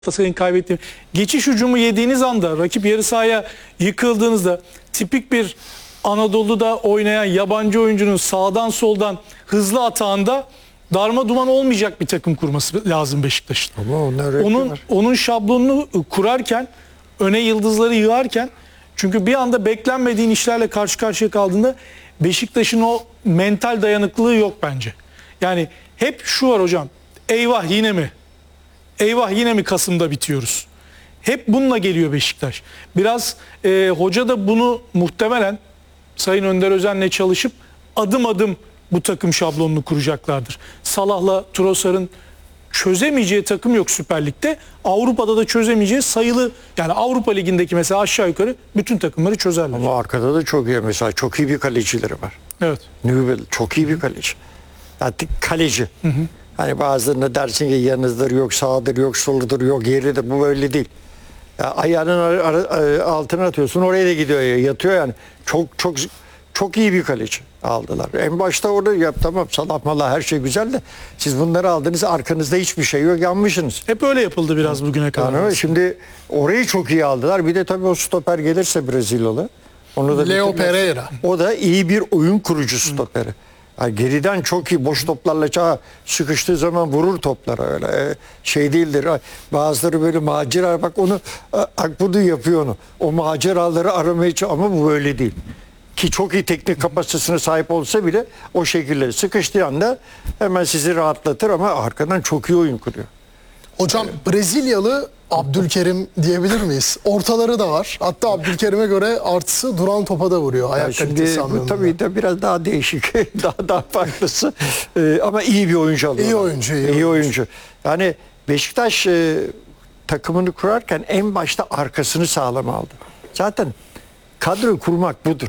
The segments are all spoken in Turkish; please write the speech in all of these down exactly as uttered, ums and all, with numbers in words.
Galatasaray'ın kaybettiği geçiş hücumu yediğiniz anda, rakip yarı sahaya yıkıldığınızda tipik bir Anadolu'da oynayan yabancı oyuncunun sağdan soldan hızlı atağında darma duman olmayacak bir takım kurması lazım Beşiktaş'ın. Ama onun onun şablonunu kurarken, öne yıldızları yığarken, çünkü bir anda beklenmediğin işlerle karşı karşıya kaldığında Beşiktaş'ın o mental dayanıklılığı yok bence. Yani hep şu var hocam. Eyvah yine mi? Eyvah yine mi Kasım'da bitiyoruz? Hep bununla geliyor Beşiktaş. Biraz e, hoca da bunu muhtemelen Sayın Önder Özen'le çalışıp adım adım bu takım şablonunu kuracaklardır. Salah'la Trossard'ın çözemeyeceği takım yok Süper Lig'de. Avrupa'da da çözemeyeceği sayılı, yani Avrupa Ligi'ndeki mesela aşağı yukarı bütün takımları çözerler. Ama arkada da çok iyi, mesela çok iyi bir kalecileri var. Evet. Nübel çok iyi bir kaleci. Artık kaleci. Hı hı. Hani bazılarına dersin ki yanıdır, yok sağdır, yok soludur, yok yeridir. Bu böyle değil. Ya ayağının ar- ar- altına atıyorsun, oraya da gidiyor, yatıyor yani. Çok çok çok iyi bir kaleci aldılar. En başta orada yap tamam, Salah Malah her şey güzel de siz bunları aldınız, arkanızda hiçbir şey yok, yanmışsınız. Hep öyle yapıldı biraz bugüne kadar. Yani şimdi orayı çok iyi aldılar. Bir de tabii o stoper gelirse Brezilyalı. Onu da Leo Pereira. O da iyi bir oyun kurucu stoperi. Yani geriden çok iyi boş toplarla çağa sıkıştığı zaman vurur toplara, öyle ee, şey değildir. Bazıları böyle macera, bak onu Akbudu yapıyor onu. O maceraları aramaya çalışıyor ama bu böyle değil. Ki çok iyi teknik kapasitesine sahip olsa bile o şekilde sıkıştığı anda hemen sizi rahatlatır ama arkadan çok iyi oyun kuruyor. Hocam Brezilyalı Abdülkerim diyebilir miyiz? Ortaları da var. Hatta Abdülkerim'e göre artısı duran topa da vuruyor. Ayak Yani kalitesi şimdi anlamında. bu tabii de biraz daha değişik, daha daha farklısı. Ee, ama iyi bir oyuncu alıyor. İyi oyuncu, iyi iyi oyuncu. oyuncu. Yani Beşiktaş e, takımını kurarken en başta arkasını sağlam aldı. Zaten kadro kurmak budur.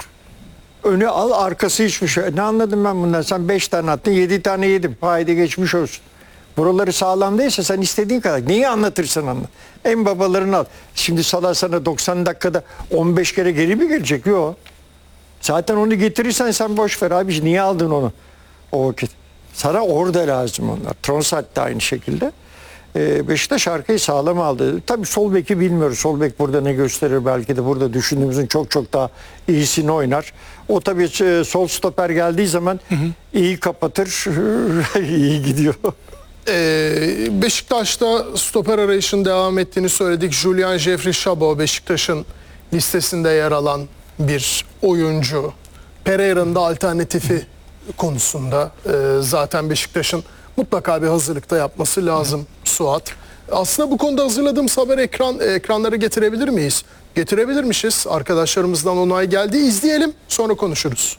Önü al, arkası hiçbir şey. Ne anladım ben bundan? Sen beş tane attın, yedi tane yedim. Haydi geçmiş olsun. Buraları sağlam değilse sen istediğin kadar neyi anlatırsan anlat. En babalarını al. Şimdi Salah sana doksan dakikada on beş kere geri mi gelecek? Yok. Zaten onu getirirsen sen boş ver abi. Niye aldın onu o vakit? Sana orada lazım onlar. Trossard da aynı şekilde. Ee, Beşiktaş arkayı sağlam aldı. Tabii sol beki bilmiyoruz. Sol bek burada ne gösterir? Belki de burada düşündüğümüzün çok çok daha iyisini oynar. O tabii sol stoper geldiği zaman hı hı. iyi kapatır. iyi gidiyor. Ee, Beşiktaş'ta stoper arayışının devam ettiğini söyledik. Julian Jeffrey Chabot Beşiktaş'ın listesinde yer alan bir oyuncu. Pereira'nın da alternatifi konusunda e, zaten Beşiktaş'ın mutlaka bir hazırlıkta yapması lazım Suat. Aslında bu konuda hazırladığımız haber ekran ekranlara getirebilir miyiz? Getirebilirmişiz. Arkadaşlarımızdan onay geldi. İzleyelim, sonra konuşuruz.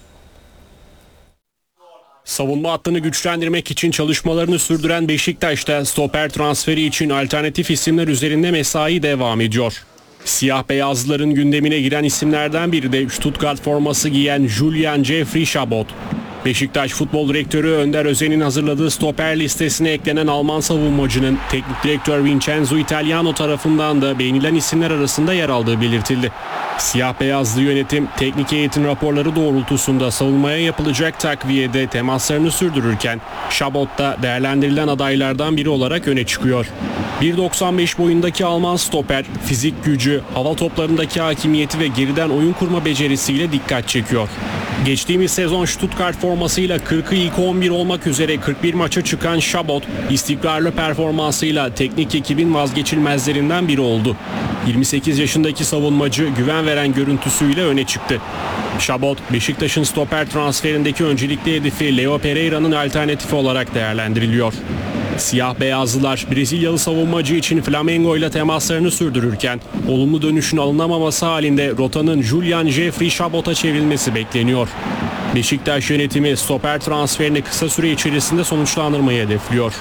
Savunma hattını güçlendirmek için çalışmalarını sürdüren Beşiktaş'ta stoper transferi için alternatif isimler üzerinde mesai devam ediyor. Siyah beyazlıların gündemine giren isimlerden biri de Stuttgart forması giyen Julian Jeffrey Chabot. Beşiktaş Futbol Direktörü Önder Özen'in hazırladığı stoper listesine eklenen Alman savunmacının teknik direktör Vincenzo Italiano tarafından da beğenilen isimler arasında yer aldığı belirtildi. Siyah beyazlı yönetim teknik heyetin raporları doğrultusunda savunmaya yapılacak takviyede temaslarını sürdürürken Chabot da değerlendirilen adaylardan biri olarak öne çıkıyor. bir doksan beş boyundaki Alman stoper fizik gücü, hava toplarındaki hakimiyeti ve geriden oyun kurma becerisiyle dikkat çekiyor. Geçtiğimiz sezon Stuttgart formasıyla kırkı ilk on bir olmak üzere kırk bir maça çıkan Chabot, istikrarlı performansıyla teknik ekibin vazgeçilmezlerinden biri oldu. yirmi sekiz yaşındaki savunmacı güven veren görüntüsüyle öne çıktı. Chabot, Beşiktaş'ın stoper transferindeki öncelikli hedefi Leo Pereira'nın alternatifi olarak değerlendiriliyor. Siyah beyazlılar Brezilyalı savunmacı için Flamengo ile temaslarını sürdürürken olumlu dönüşün alınamaması halinde rotanın Julian Jeffrey Chabot'a çevrilmesi bekleniyor. Beşiktaş yönetimi stoper transferini kısa süre içerisinde sonuçlandırmayı hedefliyor.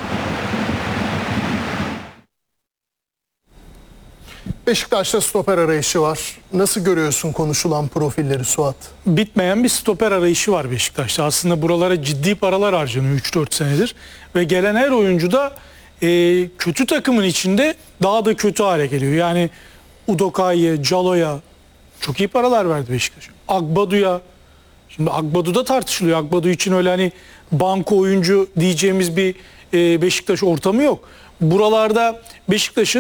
Beşiktaş'ta stoper arayışı var. Nasıl görüyorsun konuşulan profilleri Suat? Bitmeyen bir stoper arayışı var Beşiktaş'ta. Aslında buralara ciddi paralar harcanıyor üç dört senedir. Ve gelen her oyuncu da e, kötü takımın içinde daha da kötü hale geliyor. Yani Udokai'ye, Calo'ya çok iyi paralar verdi Beşiktaş. Agbadu'ya, şimdi Agbadu'da tartışılıyor. Agbadu için öyle hani banko oyuncu diyeceğimiz bir e, Beşiktaş ortamı yok. Buralarda Beşiktaş'ın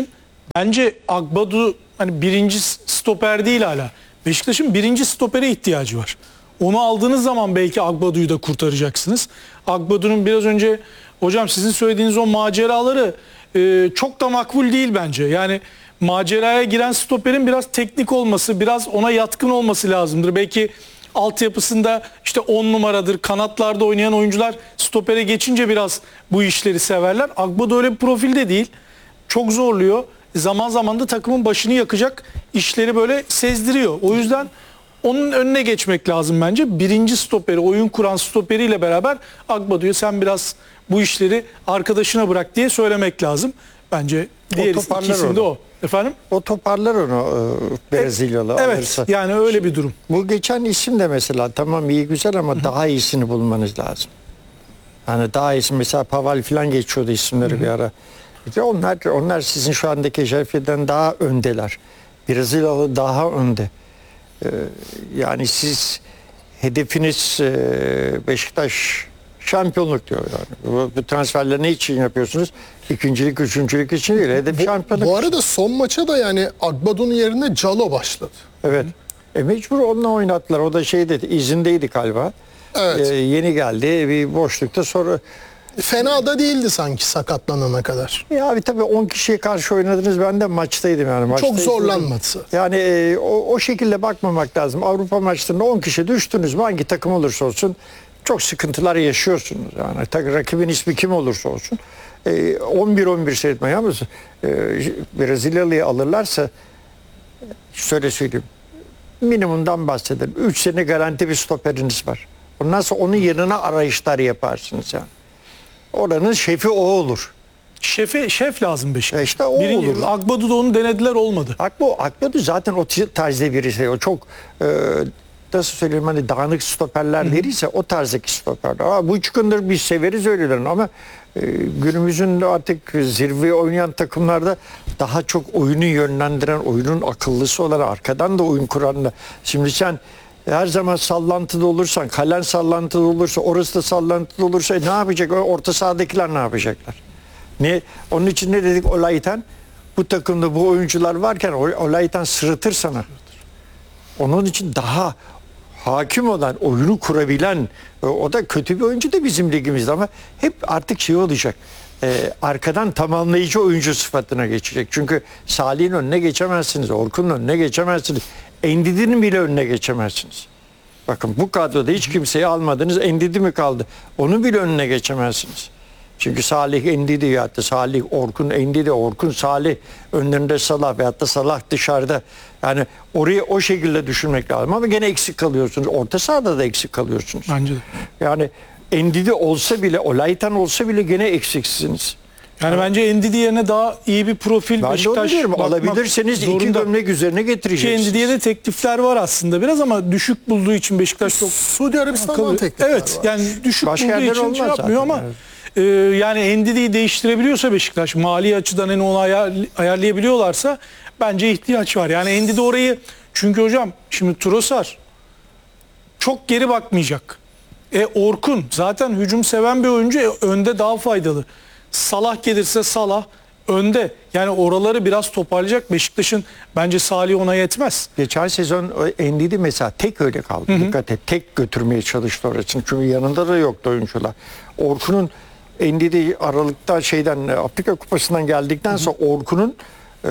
Bence Agbadu hani birinci stoper değil hala. Beşiktaş'ın birinci stopere ihtiyacı var. Onu aldığınız zaman belki Agbadu'yu da kurtaracaksınız. Agbadu'nun biraz önce hocam sizin söylediğiniz o maceraları e, çok da makbul değil bence. Yani maceraya giren stoperin biraz teknik olması, biraz ona yatkın olması lazımdır. Belki altyapısında işte on numaradır, kanatlarda oynayan oyuncular stopere geçince biraz bu işleri severler. Agbadu öyle bir profilde değil. Çok zorluyor. Zaman zaman da takımın başını yakacak işleri böyle sezdiriyor. O yüzden onun önüne geçmek lazım bence. Birinci stoperi, oyun kuran stoperiyle beraber Agbadu'ya sen biraz bu işleri arkadaşına bırak diye söylemek lazım. Bence diğer toparlar ikisinde onu. o. Efendim? O toparlar onu e, Brezilyalı Evet, alırsa. yani öyle bir durum. Bu geçen isim de mesela tamam iyi güzel ama Hı-hı. daha iyisini bulmanız lazım. Yani daha iyisi mesela Paval falan geçiyordu isimleri Hı-hı. bir ara. İşte onlar onlar sizin şu andaki Jeffrey'den daha öndeler. Brezilyalı daha önde. Ee, yani siz hedefiniz e, Beşiktaş şampiyonluk diyor yani. Bu, bu transferleri ne için yapıyorsunuz? İkincilik, üçüncülük için değil. Hedef Bu, şampiyonluk. bu arada son maça da yani Agbadu'nun yerine Calo başladı. Evet. E mecbur onunla oynattılar. O da şeydi, izindeydi galiba. Evet. E, yeni geldi bir boşlukta sonra. Fena da değildi sanki sakatlanana kadar. Ya abi tabii on kişiye karşı oynadınız. Ben de maçtaydım yani. Çok Maçtaydım. zorlanmadı. Yani e, o, o şekilde bakmamak lazım. Avrupa maçlarında on kişi düştünüz mü hangi takım olursa olsun çok sıkıntılar yaşıyorsunuz. Yani tak, rakibin ismi kim olursa olsun. E, on bir on bir seyretmeye ama e, Brezilyalı'yı alırlarsa şöyle söyleyeyim. Minimumdan bahsedelim. üç sene garanti bir stoperiniz var. Ondan sonra onun yerine arayışlar yaparsınız yani. Oranın şefi o olur. Şefe, şef lazım Beşiktaş. E işte o Birinci, olur. Agbadu'da onu denediler, olmadı. Akbu, Akbadu zaten o tarzda birisi. O çok e, nasıl söyleyeyim hani dağınık stoperler değilse o tarzdaki stoperler. Aa, bu çıkındır biz severiz öylelerini ama e, günümüzün artık zirve oynayan takımlarda daha çok oyunu yönlendiren, oyunun akıllısı olan, arkadan da oyun kuran da. Şimdi sen her zaman sallantıda olursan, kalen sallantıda olursa, orası da sallantıda olursa ne yapacak? Orta sahadakiler ne yapacaklar? Ne? Onun için ne dedik Olaytan? Bu takımda bu oyuncular varken Olaytan sırıtır sana. Onun için daha hakim olan, oyunu kurabilen, o da kötü bir oyuncu da bizim ligimizde ama hep artık şey olacak. Ee, arkadan tamamlayıcı oyuncu sıfatına geçecek. Çünkü Salih'in önüne geçemezsiniz, Orkun'un önüne geçemezsiniz. Endidi'nin bile önüne geçemezsiniz. Bakın bu kadroda hiç kimseyi almadınız. Endidi mi kaldı? Onun bile önüne geçemezsiniz. Çünkü Salih Endidi veyahut da Salih Orkun Endidi, Orkun Salih önlerinde Salah veyahut da Salah dışarıda. Yani orayı o şekilde düşünmek lazım ama gene eksik kalıyorsunuz. Orta sahada da eksik kalıyorsunuz. Bence de. Yani Endidi olsa bile, Olaytan olsa bile gene eksiksiniz. Yani bence Endidi yerine daha iyi bir profil Ben de onu Beşiktaş diyorum. bakmak Alabilirseniz iki zorunda. gömlek üzerine Ki getireceksiniz. Endidi'ye de teklifler var aslında biraz ama düşük bulduğu için Beşiktaş çok Suudi Arabistan'dan akıllı. teklifler Evet var. yani düşük Başka bulduğu yerden için olmaz şey yapmıyor zaten, ama evet. e, yani Endidi'yi değiştirebiliyorsa Beşiktaş, mali açıdan hani onu ayar, ayarlayabiliyorlarsa bence ihtiyaç var. Yani Endidi orayı, çünkü hocam şimdi Trossard çok geri bakmayacak. E Orkun zaten hücum seven bir oyuncu, e, önde daha faydalı. Salah gelirse Salah önde. Yani oraları biraz toparlayacak. Beşiktaş'ın bence Salih ona yetmez. Geçen sezon o Endidi mesela tek öyle kaldı. Hı hı. Dikkat et. Tek götürmeye çalıştı orasını. Çünkü yanında da yoktu oyuncular. Orkun'un Endidi Aralık'ta şeyden Afrika Kupası'ndan geldikten hı hı. sonra Orkun'un e,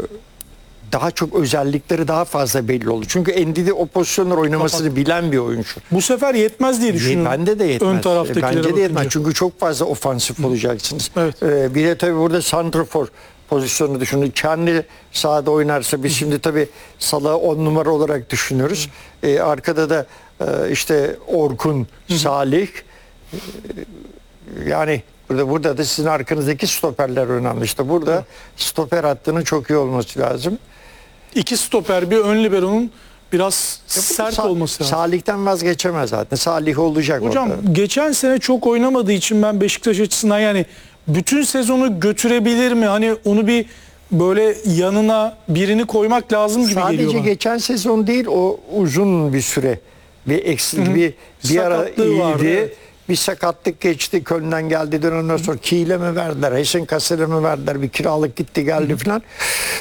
daha çok özellikleri daha fazla belli oldu. Çünkü Endidi o pozisyonlar oynamasını Kapat. bilen bir oyuncu. Bu sefer yetmez diye düşünüyorum. Bende de yetmez. Ön taraftakilere Bence de bakınca. yetmez. Çünkü çok fazla ofansif olacaksınız. Evet. Ee, bir de tabii burada santrafor pozisyonu düşünün. Kendi sahada oynarsa biz şimdi tabii Salah'ı on numara olarak düşünüyoruz. Ee, arkada da e, işte Orkun, Salih. Ee, yani burada burada da sizin arkanızdaki stoperler önemli. İşte burada evet. stoper hattının çok iyi olması lazım. İki stoper, bir ön libero'nun biraz Ya sert Sa- olması lazım. Salih'ten vazgeçemez zaten. Salih olacak Hocam orada. geçen sene çok oynamadığı için ben Beşiktaş açısından yani bütün sezonu götürebilir mi? Hani onu bir böyle yanına birini koymak lazım gibi Sadece geliyor bana. geçen sezon değil, o uzun bir süre bir eksik bir bir ara Sakatlığı iyiydi. vardı, evet. Bir sakatlık geçti. Köln'den geldi. Ondan sonra Kiel'e mi verdiler? Hessen Kassel'e mi verdiler? Bir kiralık gitti geldi falan.